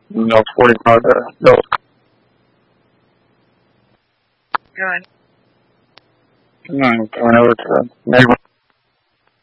No, 45 there. No. Go ahead. I'm coming over to the neighbor.